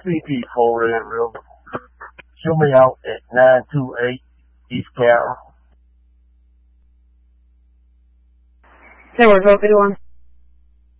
SVP for Red River. Show me out at 928 East Carroll. Network 031.